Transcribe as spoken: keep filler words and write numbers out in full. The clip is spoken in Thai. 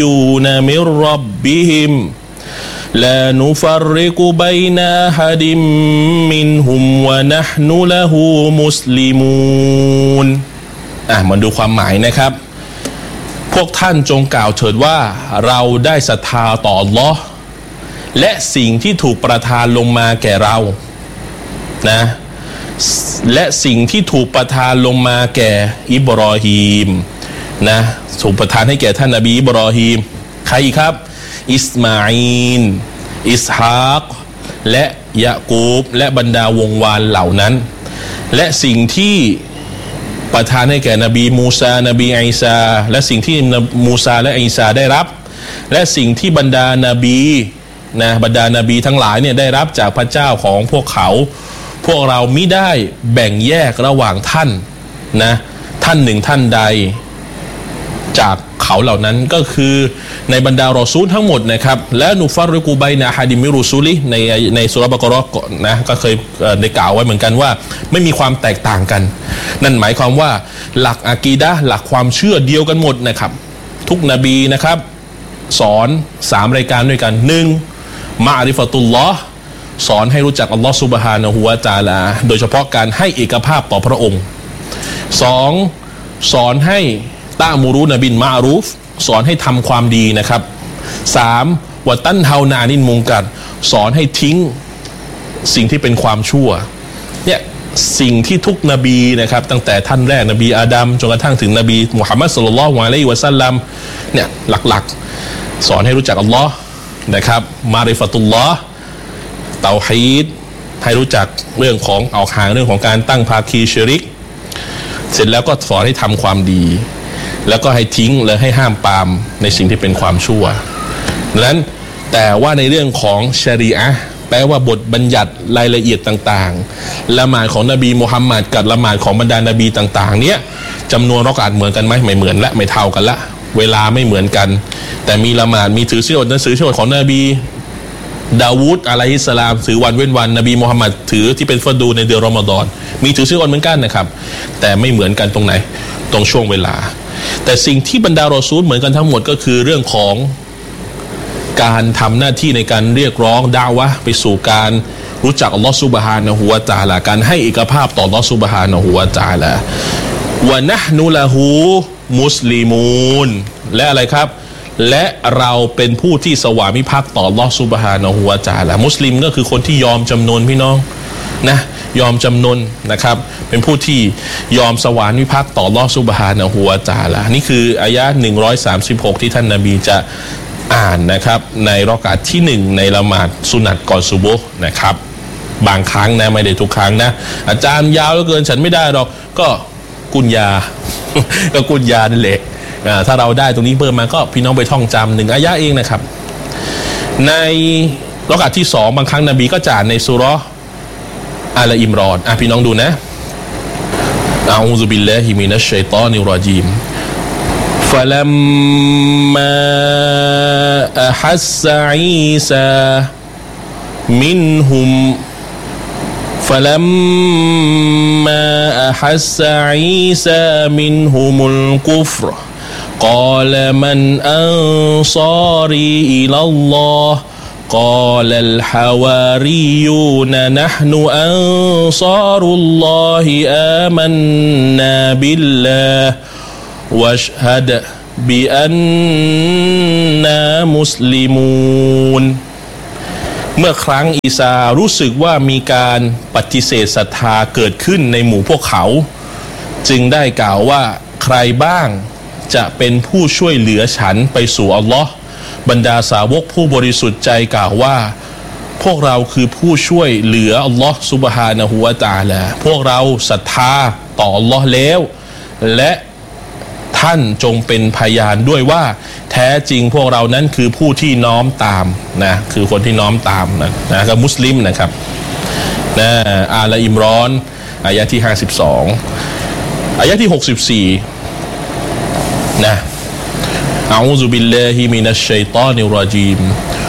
ยูนมิรร็อบบิฮิมลานุฟัรริกุบัยนะอะฮัดิมมินฮุมวะนะห์นุละฮูมุสลิมูนอ่ะมาดูความหมายนะครับพวกท่านจงกล่าวเถิดว่าเราได้ศรัทธาต่ออัลลอฮ์และสิ่งที่ถูกประทานลงมาแก่เรานะและสิ่งที่ถูกประทานลงมาแก่อิบรอฮีมนะถูกประทานให้แก่ท่านนบีอิบรอฮีมใครอีกครับอิสมาอีนอิสฮากและยะกูบและบรรดาวงวานเหล่านั้นและสิ่งที่ประทานให้แก่นบีมูซานบีอีสาและสิ่งที่มูซาและอีสาได้รับและสิ่งที่บรรดานาบีนะบรรดานาบีทั้งหลายเนี่ยได้รับจากพระเจ้าของพวกเขาพวกเรามิได้แบ่งแยกระหว่างท่านนะท่านหนึ่งท่านใดจากเขาเหล่านั้นก็คือในบรรดารอซูลทั้งหมดนะครับและนุฟัรริกูบัยนะอะฮัดิมิรุซูลิในในซูเราะห์บะเกาะเราะห์นะก็เคยได้กล่าวไว้เหมือนกันว่าไม่มีความแตกต่างกันนั่นหมายความว่าหลักอะกีดะห์หลักความเชื่อเดียวกันหมดนะครับทุกนบีนะครับสอนสามรายการด้วยกันหนึ่งมะอริฟะตุลลอฮ์สอนให้รู้จักอัลลอฮ์ซุบฮานะฮูวะตะอาลาโดยเฉพาะการให้เอกภาพต่อพระองค์สองสอนให้ตะมูรูนบิลมารูฟสอนให้ทำความดีนะครับสามวะตันเฮานานินมุงกัรสอนให้ทิ้งสิ่งที่เป็นความชั่วเนี่ยสิ่งที่ทุกนบีนะครับตั้งแต่ท่านแรกนบีอาดัมจนกระทั่งถึงนบีมุฮัมมัดศ็อลลัลลอฮุอะลัยฮิวะซัลลัมเนี่ยหลักๆสอนให้รู้จักอัลลอฮ์นะครับมาริฟะตุลลอฮ์เตาฮีดให้รู้จักเรื่องของออกห่างเรื่องของการตั้งภาคีชิริกเสร็จแล้วก็สอนให้ทำความดีแล้วก็ให้ทิ้งและให้ห้ามปรามในสิ่งที่เป็นความชั่วดังนั้นแต่ว่าในเรื่องของชะรีอะห์แปลว่าบทบัญญัติรายละเอียดต่างๆละหมาดของนบีมุฮัมมัดกับละหมาดของบรรดานบีต่างๆเนี้ยจำนวนรอกาตเหมือนกันไหมไม่เหมือนและไม่เท่ากันละเวลาไม่เหมือนกันแต่มีละหมาดมีถือศีลอดหนังสือศีลอดของนบีดาวูดอะลัยฮิสสลามถือวันเว้นวันนบีมุฮัมมัดถือที่เป็นฟัรดูในเดือนรอมฎอนมีถือศีลอดเหมือนกันนะครับแต่ไม่เหมือนกันตรงไหนตรงช่วงเวลาแต่สิ่งที่บรรดารอซูลเหมือนกันทั้งหมดก็คือเรื่องของการทำหน้าที่ในการเรียกร้องดะวะห์ไปสู่การรู้จักอัลลอฮฺซุบฮานะฮูวะตะอาลาการให้เอกภาพต่ออัลลอฮฺซุบฮานะฮูวะตะอาลาวะนะห์นุละฮูมุสลิมูนและอะไรครับและเราเป็นผู้ที่สวามิภักดิ์ต่ออัลลอฮฺซุบฮานะฮูวะตะอาลามุสลิมก็คือคนที่ยอมจำนนพี่น้องนะยอมจำนนนะครับเป็นผู้ที่ยอมสวามิภักดิ์ต่ออัลเลาะห์ซุบฮานะฮูวะตะอาลานี่คืออายะห์หนึ่งร้อยสามสิบหกที่ท่านนบีจะอ่านนะครับในรอกาตที่หนึ่งในละหมาดสุนัตก่อนซุบฮ์นะครับบางครั้งนะไม่ได้ทุกครั้งนะอาจารย์ยาวเหลือเกินฉันไม่ได้หรอกก็กุญยา ก็กุญยานั่นแหละถ้าเราได้ตรงนี้เพิ่มมาก็พี่น้องไปท่องจำหนึ่งอายะห์เองนะครับในรอกาตที่สองบางครั้งนบีก็จะอ่านในซูเราะห์อาลอิมรอนอ่ะพี่น้องดูนะอะอูซุบิลลาฮิมินัชชัยฏอนิรรจีมฟะลัมมาอะฮัสซะอีซามินฮุมฟะลัมมาอะฮัสซะอีซามินฮุมุลกุฟรกาลมันอันศารีอิลัลลอฮ์قال الحواريون نحن أنصار الله آمنا بالله واشهد بأننا مسلمون เมื่อครั้งอีสารู้สึกว่ามีการปฏิเสธศรัทธาเกิดขึ้นในหมู่พวกเขาจึงได้กล่าวว่าใครบ้างจะเป็นผู้ช่วยเหลือฉันไปสู่อัลลอฮ์บรรดาสาวกผู้บริสุทธิ์ใจกล่าวว่าพวกเราคือผู้ช่วยเหลืออัลลอฮ์ซุบฮานะฮูวะตะอาลาพวกเราศรัทธาต่ออัลลอฮ์แล้วและท่านจงเป็นพยานด้วยว่าแท้จริงพวกเรานั้นคือผู้ที่น้อมตามนะคือคนที่น้อมตามนะนะก็มุสลิมนะครับนะอาลอิมรอนอายะที่ห้าสิบสองอายะที่หกสิบสี่นะอะอูซุบิลลาฮิมินัชชัยฏอนิรรจีม